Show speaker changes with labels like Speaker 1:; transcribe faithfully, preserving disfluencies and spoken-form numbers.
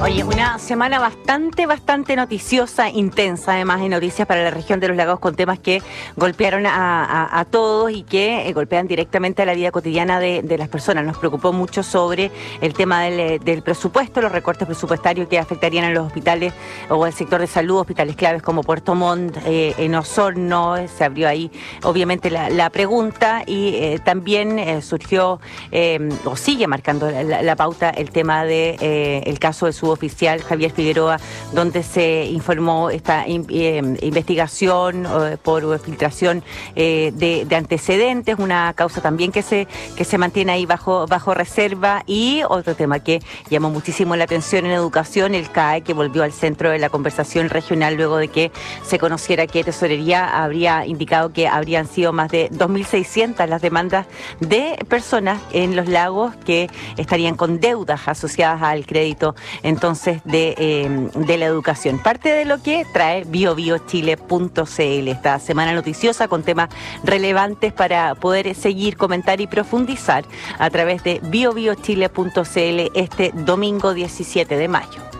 Speaker 1: Oye, una semana bastante, bastante noticiosa, intensa, además de noticias para la región de los lagos con temas que golpearon a, a, a todos y que eh, golpean directamente a la vida cotidiana de, de las personas. Nos preocupó mucho sobre el tema del, del presupuesto, los recortes presupuestarios que afectarían a los hospitales o al sector de salud, hospitales claves como Puerto Montt, eh, en Osorno. Se abrió ahí obviamente la, la pregunta y eh, también eh, surgió eh, o sigue marcando la, la, la pauta el tema de eh, el caso de su oficial Javier Figueroa, donde se informó esta in, eh, investigación eh, por filtración eh, de, de antecedentes, una causa también que se que se mantiene ahí bajo bajo reserva. Y otro tema que llamó muchísimo la atención en educación, el C A E, que volvió al centro de la conversación regional luego de que se conociera que Tesorería habría indicado que habrían sido más de dos mil seiscientas las demandas de personas en los lagos que estarían con deudas asociadas al crédito entonces de, eh, de la educación. Parte de lo que trae bio bio chile punto c l, esta semana noticiosa con temas relevantes para poder seguir, comentar y profundizar a través de bio bio chile punto c l este domingo diecisiete de mayo.